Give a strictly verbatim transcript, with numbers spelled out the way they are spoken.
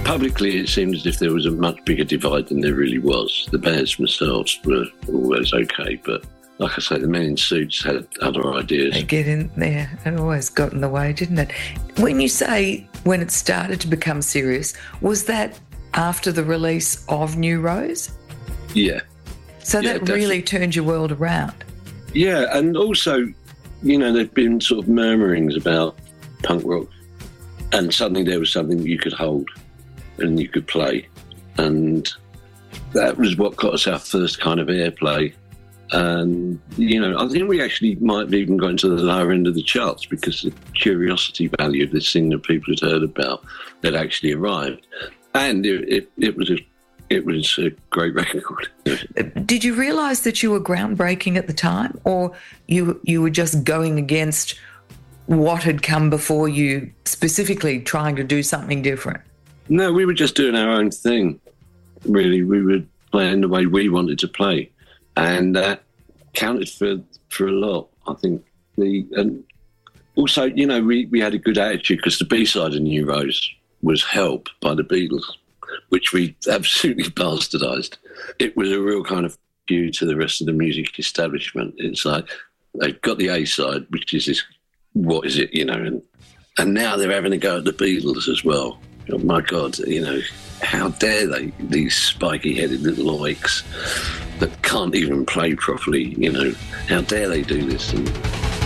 Publicly, it seemed as if there was a much bigger divide than there really was. The bands themselves were always okay, but like I say, the men in suits had other ideas. They get in there. It always got in the way, didn't it? When you say when it started to become serious, was that after the release of New Rose? Yeah. So yeah, that definitely. really turned your world around. Yeah, and also, you know, there'd been sort of murmurings about punk rock, and suddenly there was something you could hold and you could play. And that was what got us our first kind of airplay. And, you know, I think we actually might have even gone to the lower end of the charts because the curiosity value of this thing that people had heard about had actually arrived. And it, it, it was a it was a great record. Did you realise that you were groundbreaking at the time, or you you were just going against what had come before you, specifically trying to do something different? No, we were just doing our own thing, really. We were playing the way we wanted to play, and that counted for, for a lot, I think. The and also, you know, we, we had a good attitude because the B-side of New Rose was Help by the Beatles, which we absolutely bastardised. It was a real kind of cue to the rest of the music establishment. It's like they've got the A-side, which is this, what is it, you know, and, and now they're having a go at the Beatles as well. Oh my God, you know, how dare they, these spiky-headed little oiks that can't even play properly, you know, how dare they do this? And